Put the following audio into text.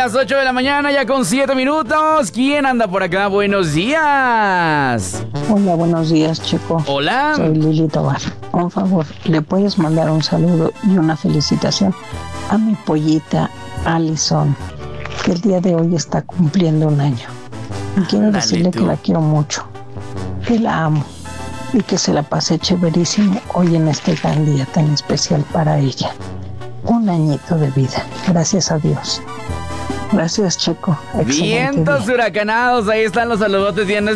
las 8 de la mañana, ya con 7 minutos. ¿Quién anda por acá? Buenos días. Hola, buenos días, Checo. Hola. Soy Lili Tobar. Por favor, ¿le puedes mandar un saludo y una felicitación a mi pollita Allison, que el día de hoy está cumpliendo un año? Y quiero decirle que la quiero mucho, que la amo y que se la pase chéverísimo hoy en este gran día tan especial para ella. Un añito de vida, gracias a Dios. Gracias, Checo. Excelente Vientos día. huracanados, ahí están los saludotes bien